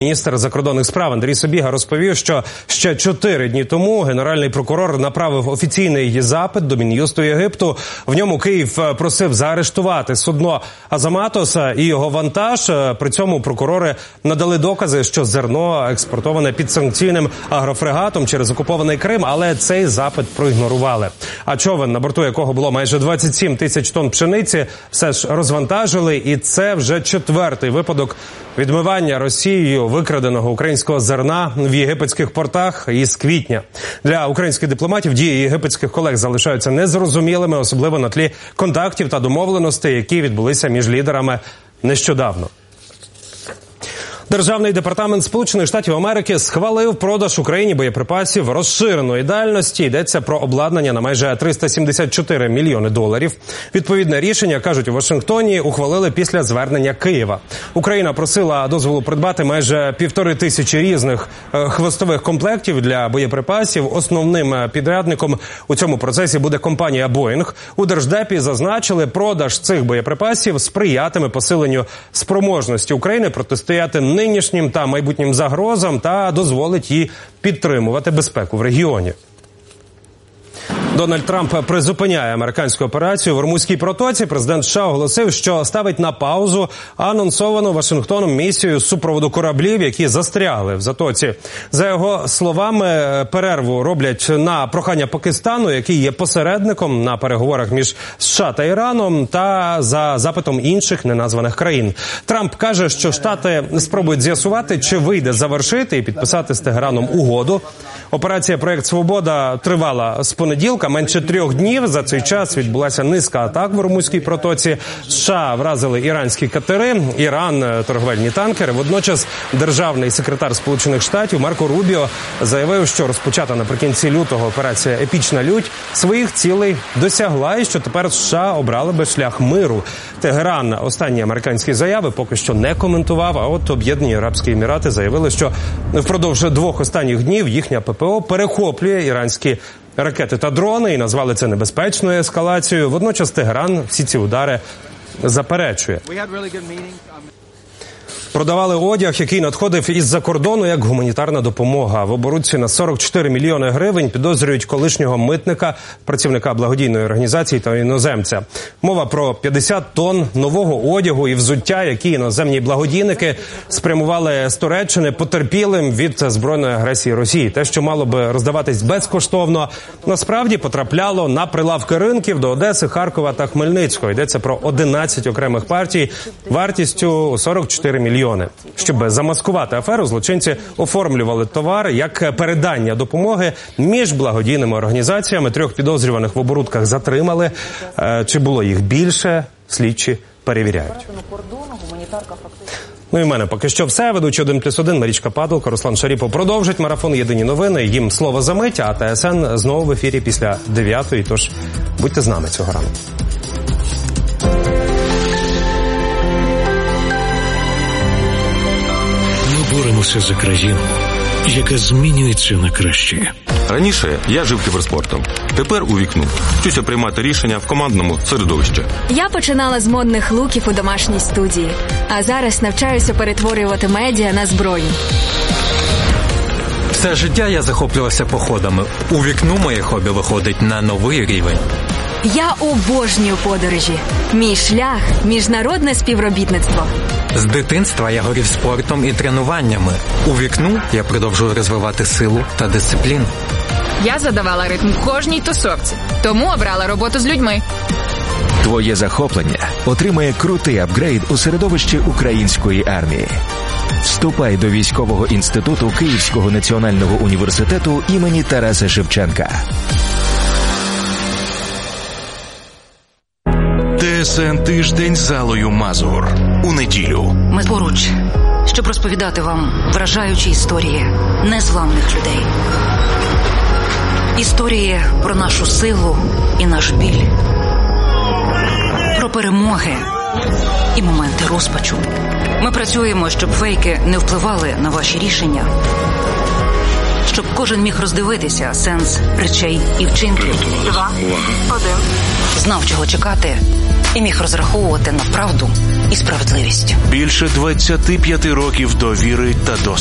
Міністр закордонних справ Андрій Собіга розповів, що ще 4 дні тому генеральний прокурор направив офіційний запит до Мін'юсту Єгипту. В ньому Київ просив заарештувати судно «Азаматоса» і його вантаж. При цьому прокурори надали докази, що зерно експортоване підсанкційним агрофрегатом через окупований Крим, але цей запит проігнорували. А човен, на борту якого було майже 27 тисяч тонн пшениці, все ж розвантажили, і це вже 4-й випадок відмивання Росією викраденого українського зерна в єгипетських портах із квітня. Для українських дипломатів дії єгипетських колег залишаються незрозумілими, особливо на тлі контактів та домовленостей, які відбулися між лідерами нещодавно. Державний департамент Сполучених Штатів Америки схвалив продаж Україні боєприпасів розширеної дальності. Йдеться про обладнання на майже $374 мільйони. Відповідне рішення, кажуть у Вашингтоні, ухвалили після звернення Києва. Україна просила дозволу придбати майже 1500 різних хвостових комплектів для боєприпасів. Основним підрядником у цьому процесі буде компанія Boeing. У Держдепі зазначили, продаж цих боєприпасів сприятиме посиленню спроможності України протистояти нинішнім та майбутнім загрозам та дозволить їй підтримувати безпеку в регіоні. Дональд Трамп призупиняє американську операцію в Ормузькій протоці. Президент США оголосив, що ставить на паузу анонсовану Вашингтоном місію з супроводу кораблів, які застрягли в затоці. За його словами, перерву роблять на прохання Пакистану, який є посередником на переговорах між США та Іраном, та за запитом інших неназваних країн. Трамп каже, що Штати спробують з'ясувати, чи вийде завершити і підписати з Тегераном угоду. Операція «Проект Свобода» тривала з понеділка, менше 3 днів. За цей час відбулася низка атак в Ормузькій протоці. США вразили іранські катери, Іран – торговельні танкери. Водночас державний секретар Сполучених Штатів Марко Рубіо заявив, що розпочата наприкінці лютого операція «Епічна лють» своїх цілей досягла і що тепер США обрали би шлях миру. Тегеран останні американські заяви поки що не коментував, а от Об'єднані Арабські Емірати заявили, що впродовж 2 останніх днів їхня ППО перехоплює іранські ракети та дрони і назвали це небезпечною ескалацією. Водночас Тегеран всі ці удари заперечує. Продавали одяг, який надходив із-за кордону як гуманітарна допомога. В оборудці на 44 мільйони гривень підозрюють колишнього митника, працівника благодійної організації та іноземця. Мова про 50 тонн нового одягу і взуття, які іноземні благодійники спрямували з Туреччини потерпілим від збройної агресії Росії. Те, що мало би роздаватись безкоштовно, насправді потрапляло на прилавки ринків до Одеси, Харкова та Хмельницького. Йдеться про 11 окремих партій вартістю 44 мільйони. Щоб замаскувати аферу, злочинці оформлювали товар як передання допомоги між благодійними організаціями. 3 підозрюваних в оборудках затримали. Чи було їх більше, слідчі перевіряють. Ну і в мене поки що все. Ведучий 1+1 Марічка Падалко, Руслан Шаріпов продовжить марафон «Єдині новини». Їм слово за мить, а ТСН знову в ефірі після 9-ї. Тож будьте з нами цього ранку. Боремося за країну, яка змінюється на краще. Раніше я жив кіберспортом. Тепер у вікну. Вчуся приймати рішення в командному середовищі. Я починала з модних луків у домашній студії. А зараз навчаюся перетворювати медіа на зброю. Все життя я захоплювалася походами. У вікну моє хобі виходить на новий рівень. Я обожнюю подорожі. Мій шлях – міжнародне співробітництво. З дитинства я горів спортом і тренуваннями. У вікну я продовжую розвивати силу та дисципліну. Я задавала ритм кожній тусовці, тому обрала роботу з людьми. Твоє захоплення отримає крутий апгрейд у середовищі української армії. Вступай до військового інституту Київського національного університету імені Тараса Шевченка. ТСН Тиждень з Аллою Мазур. У неділю. Ми поруч, щоб розповідати вам вражаючі історії незламних людей. Історії про нашу силу і наш біль. Про перемоги і моменти розпачу. Ми працюємо, щоб фейки не впливали на ваші рішення. Щоб кожен міг роздивитися сенс речей і вчинків. 2, 1. Знав, чого чекати, і міг розраховувати на правду і справедливістю. Більше 25 років довіри та